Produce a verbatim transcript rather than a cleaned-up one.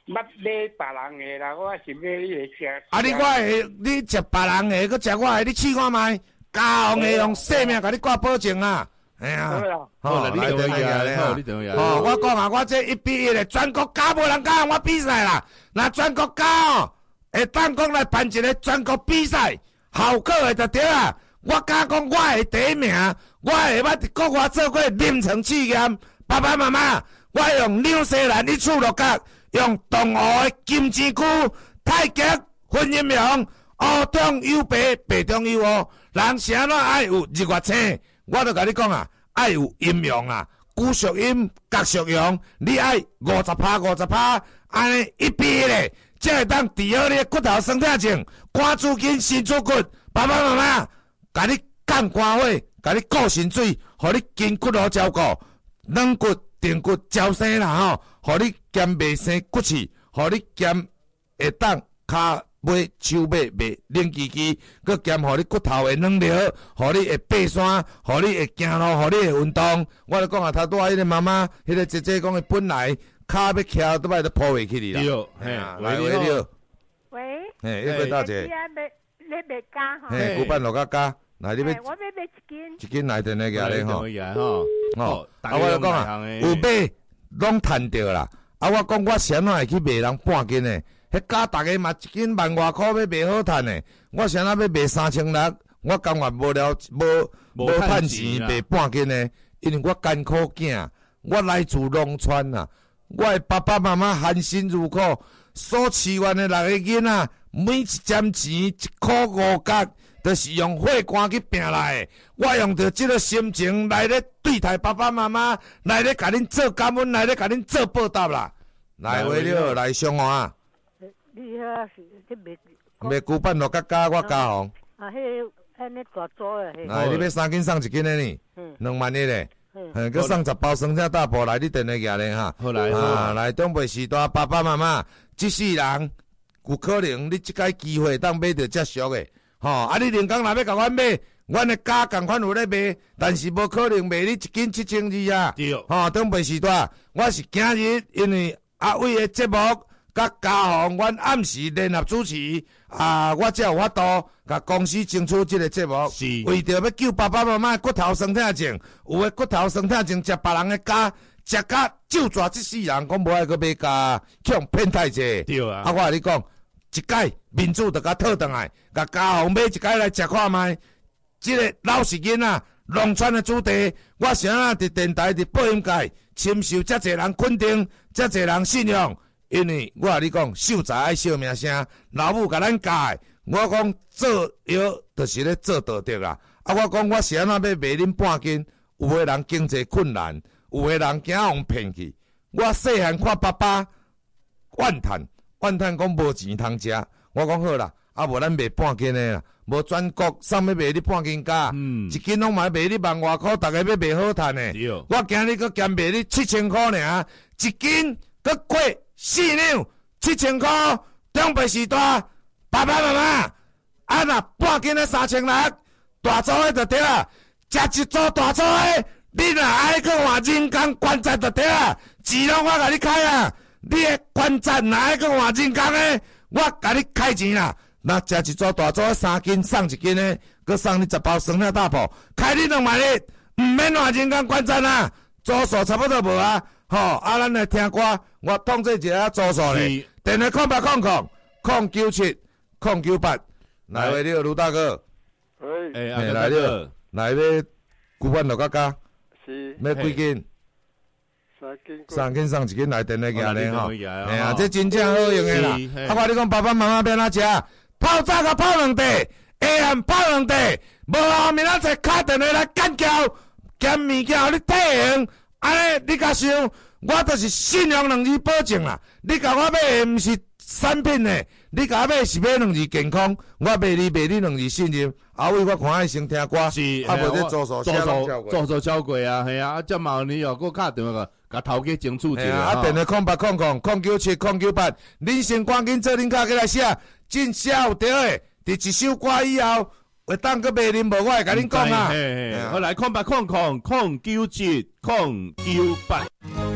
捌买别人的啦，我是买你的吃。 啊，你我的，你食别人的，搁食我的，你试看卖。家红的用性命甲你挂保证啊！哎呀， 好啦，你电话来，好，你电话来。 哦，我讲啊，我这一比一的全国家无人敢我比赛啦。那全国家哦，会当讲来办一个全国比赛，效果的就对啊。我敢讲我会第一名，我会捌伫国外做过临床试验。爸爸妈妈，我用纽西兰一处落角，用东湖的金针菇、太极、婚姻苗、乌中有白，白中有乌。人是安怎爱有日月星？我都甲你讲啊，爱有阴阳啊，孤属阴，角属阳。你爱五十趴，五十趴，安尼一比一咧，才会当治好你的骨头酸痛症、肝主筋、心主骨。爸爸妈妈，甲你降肝火，甲你固肾水，互你筋骨好照顾，软骨、硬骨招生啦吼，互你减袂生骨刺，互你减会当骹。尾手尾袂冷叽叽，佮兼互你骨头会软了，互你会爬山，互你会行路，互你会运动。我咧讲啊，头拄仔迄个妈妈，迄个姐姐讲，伊本来骹要徛倒摆都抱袂起哩啦。 对，嘿， 来喂你好。 喂。 嘿，要买大姐。 你啊买，你买加吼。 嘿，古板落甲加，来你要。 我要买一斤。 一斤来电来个咧吼。 吼。 哦，啊，我咧讲啊，有买拢趁着啦。啊，我讲我先哪会去卖人半斤呢？迄家大家嘛一斤万外箍要卖好趁的，我谁那要卖三千六，我甘愿无了无无趁钱卖半斤的，因为我艰苦囝，我来自农村啊，我的爸爸妈妈含辛茹苦，所饲养的六个囡仔，每一针钱一箍五角，都是用血汗去拼来的。我用着这个心情来咧对待爸爸妈妈，来咧甲恁做感恩，来咧甲恁做报答啦。来，为了来上岸。 你遐是即卖卖古板落甲加我加红。 啊，迄安尼大组诶。 来，你要三斤送一斤的呢？嗯。两万一嘞。嗯。嗯，佮送十包生菜大补来，你电话举咧哈。 好来。 啊，来长辈时代，爸爸妈妈，这世人有可能你即个机会当买到遮俗的，吼、哦。啊，你连工若要甲阮买，阮的价共款有咧卖，但是无可能卖你一斤七千二啊。 对。 吼、哦，长辈时代，我是今日因为阿伟的节目。甲嘉宏，阮暗时联合主持，啊，我才有法度甲公司争取这个节目， 是为着要救爸爸妈妈骨头酸痛症，有诶骨头酸痛症食别人诶家，食甲就抓这世人，讲无爱去买家，去用骗太济。 对啊， 啊，我甲你讲，一届民主就甲讨倒来，甲嘉宏买一届来食看卖。这个老实囡仔，农村诶主题，我是安伫电台伫播音界，深受遮侪人肯定，遮侪人信用。因为我甲你讲，秀才爱小名声，老母甲咱教的。我讲做药就是咧做道德啦。啊，我讲我是安怎要卖恁半斤？有诶人经济困难，有诶人惊互骗去。我细汉看爸爸怨叹，怨叹讲无钱通食。我讲好啦，啊无咱卖半斤诶啦，无全国上要卖你半斤价，嗯、一斤拢嘛卖你万外箍，逐个要卖好趁诶。我今日佫兼卖你七千箍尔，一斤佫过。四两七千块，长辈时代，爸爸妈妈，啊若半斤的三千六，大组的就对啊，食一组大组的，你若爱去换人工棺材就对啊，钱拢我甲你开啊，你的棺材若爱去换人工的，我甲你开钱啦。那食一组大组的三斤送一斤的，佮送你十包酸菜大补，开你两万一，唔免换人工棺材啦，组数差不多无啊。吼、哦，啊，咱来听歌，我统计一下组数咧。电话空八空空空九七空九八，来喂，你好，卢大哥。 喂， 哎， 来了，来要古板落甲加， 是， 要几斤？ 三斤， 三斤送一斤来电话举咧吼。哎呀，这真正好用的啦。啊，我你讲爸爸妈妈变哪食？泡早甲泡两地，下暗泡两地，无后面咱再敲电话来干叫，兼物件互你体验。安尼，你甲想，我就是信用两字保证啦。你甲我买的毋是产品的，你甲我买是买两字健康，我卖你卖你两字信任。阿伟，我看爱先听歌， 是， 啊无这做数， 做数做数超过啊，系啊，这嘛你又搁打电话个，甲头家争取一下。 啊，电话空八空空空九七空九八，恁先赶紧做恁卡起来写，真写有对的。伫一首歌以后。会当个卖恁无，我会甲恁讲啊。 好来，空八空空空九七空九八。